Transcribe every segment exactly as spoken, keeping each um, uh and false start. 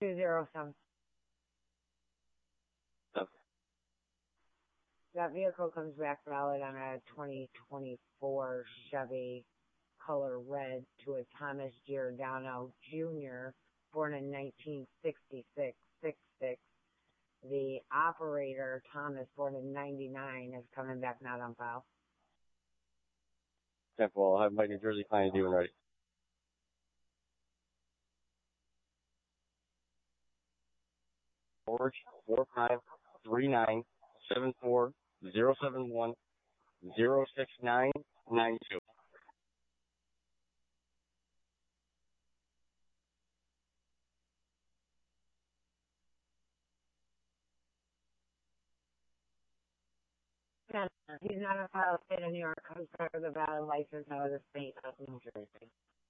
two zero seven. Okay. That vehicle comes back valid on a twenty twenty-four Chevy color red to a Thomas Giordano Junior, born in nineteen sixty-six, six six. The operator, Thomas, born in ninety-nine, is coming back not on file. Temple, I'll have my New Jersey client do and ready. Forge four five three nine seven four zero seven one zero six nine nine two. He's not a file state of New York. Comes back with a valid license out of the state of New Jersey.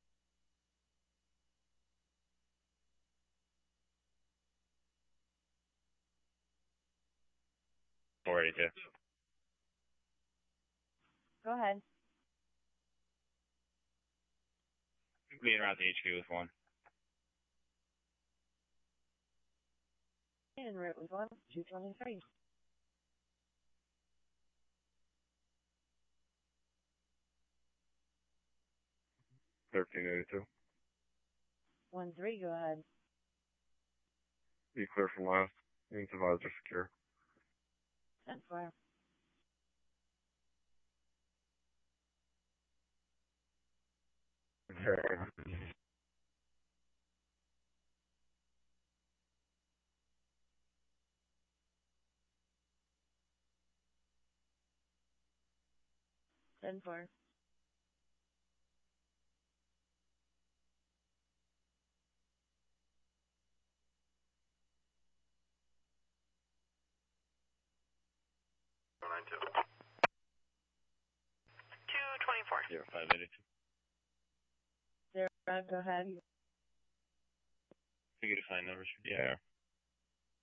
four eighty-two. Go ahead. Being around the H Q with one. And route was one, two twenty-three. thirteen eighty-two. One three, go ahead. Be clear from last. Unit advisor secure. Ten four. Ten four. nine two. two twenty-four. zero five eighty-two. Zero, go ahead. Can you get a sign number? Yeah.